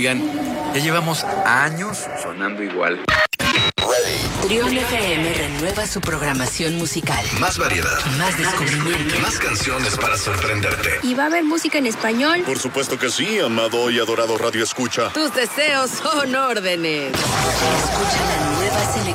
Oigan, ya llevamos años sonando igual. Trión FM renueva su programación musical. Más variedad. Más descubrimiento. Más canciones para sorprenderte. ¿Y va a haber música en español? Por supuesto que sí, amado y adorado Radio Escucha. Tus deseos son órdenes. Escucha la nueva selección